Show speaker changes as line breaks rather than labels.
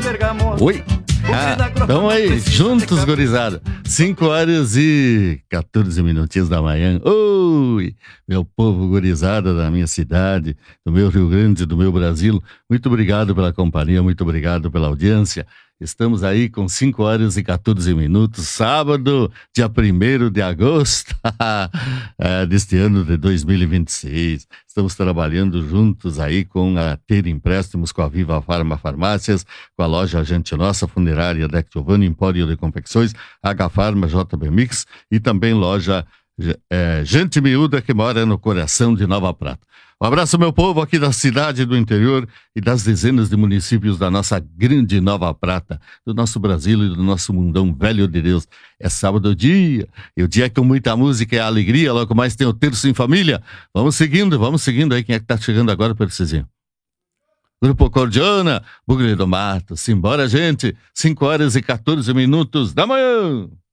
Oi! Estamos aí, juntos, gurizada. 5h14 minutinhos da manhã. Oi! Meu povo gurizada da minha cidade, do meu Rio Grande, do meu Brasil. Muito obrigado pela companhia, muito obrigado pela audiência. Estamos aí com 5h14 minutos, sábado, dia 1º de agosto deste ano de 2026. Estamos trabalhando juntos aí com a Ter Empréstimos, com a Viva Farma Farmácias, com a loja Gente Nossa, Funerária Deck Giovanni, Empório de Confecções, H Farma, JB Mix e também loja Gente Miúda, que mora no coração de Nova Prata. Um abraço, meu povo, aqui da cidade do interior e das dezenas de municípios da nossa grande Nova Prata, do nosso Brasil e do nosso mundão velho de Deus. É sábado dia, e o dia é com muita música e alegria, logo mais tem o Terço em Família. Vamos seguindo aí. Quem é que tá chegando agora, Percizinho? Grupo Cordiona, Bugre do Mato. Simbora, gente. 5h14 da manhã.